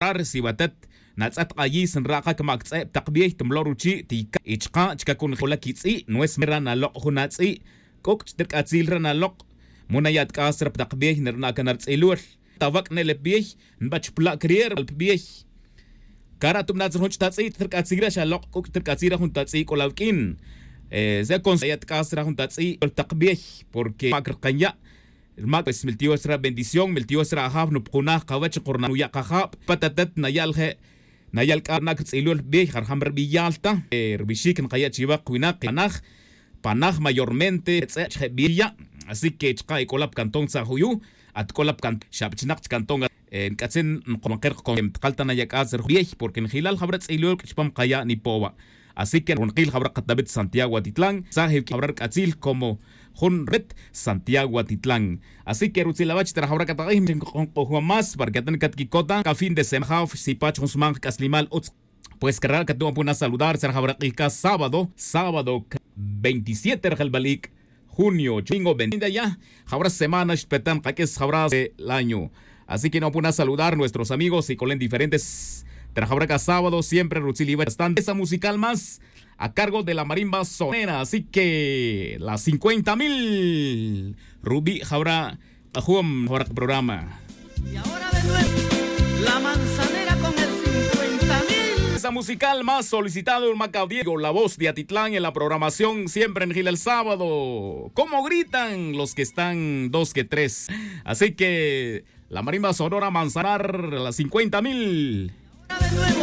Habrar sibatat natsat ayis nraqa kamaktsep taqbiyeh tumloruchi tika ichqa chkakun khulakitsi no es mera naloq hunatsi kok tirqatsil ranaloq munayat kasr taqbiyeh nirna kanartsilul tawak nelepbiyeh nbachpla krier alpbiyeh Cara tum nats hunch tatsi tirqatsira shaloq kok tirqatsira huntatsi kolawkin se consayat kasra huntatsi taqbiyeh porque makrqanya pues miltiyo esra bendición miltiyo esra haf no qunah qawach qurna ya qahab patatat nayalhe nayal qarnak tsilul be harhamr biyalta bishik nqaya chiva qinaq panaj mayormente billa así que chqa ikolap cantón sahuyu at kolap kan shabchnaq cantón en katsen qonqer con qaltana yakazr biej porque en hilal habrat tsilul chpam qaya ni powa así que unqil habrat qatabit Santiago Atitlán sahib habrat katsil como Honret Santiago Atitlán. Así que Rutsilabach trabajadora catagim con más para que tengan kikota a fin de semana si pach Usman Caslimal pues cargar que tuvo una saludar trabajadora sábado 27 Balik junio chingo venida ya ahora semana espetan que es ahora el año. Así que no pueden saludar nuestros amigos y con diferentes trabajadora sábado siempre Rutziliba bastante esa musical más a cargo de la marimba sonera, así que las 50,000 Rubí Jaura Ajum programa. Y ahora de nuevo la manzanera con el 50,000. Esa musical más solicitado Macao Diego, la voz de Atitlán en la programación siempre en Gila el sábado. ¿Cómo gritan los que están 2 que 3? Así que la marimba sonora Manzanar las 50,000.